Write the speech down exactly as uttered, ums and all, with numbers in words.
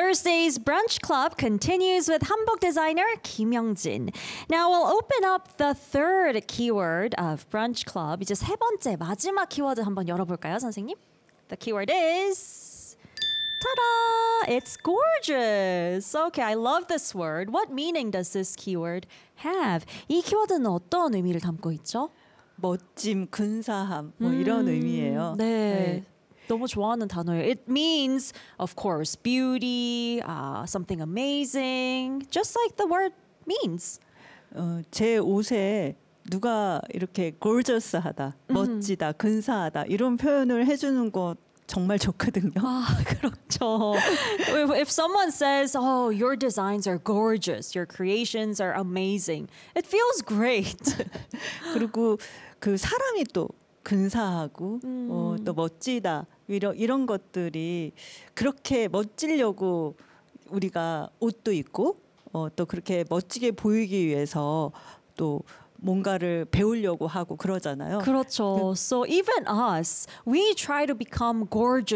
Thursday's Brunch Club continues with hanbok designer Kim Young-jin. Now we'll open up the third keyword of Brunch Club. 이제 세 번째 마지막 키워드 한번 열어볼까요, 선생님? The keyword is ta-da! It's gorgeous. Okay, I love this word. What meaning does this keyword have? 이 키워드는 어떤 의미를 담고 있죠? 멋짐, 근사함 뭐 이런 음, 의미예요. 네. 네. 너무 좋아하는 단어예요. It means, of course, beauty, uh, something amazing, just like the word means. 어, 제 옷에 누가 이렇게 gorgeous하다, 멋지다, 근사하다 이런 표현을 해주는 거 정말 좋거든요. 아, 그렇죠. if, if someone says, "Oh, your designs are gorgeous, your creations are amazing," it feels great. 그리고 그 사람이 또 근사하고 음. 어, 또 멋지다 이런 이런 것들이 그렇게 멋지려고 우리가 옷도 입고 어, 또 그렇게 멋지게 보이기 위해서 또 뭔가를 배우려고 하고 그러잖아요. 그렇죠. So even us, we try to become gorgeous.